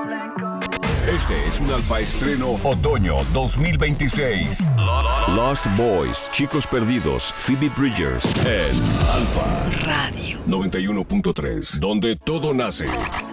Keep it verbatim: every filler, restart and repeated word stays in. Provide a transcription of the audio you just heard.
Este es un alfa estreno otoño dos mil veintiséis. Lost Boys, Chicos Perdidos, Phoebe Bridgers en Alfa Radio noventa y uno punto tres, donde todo nace.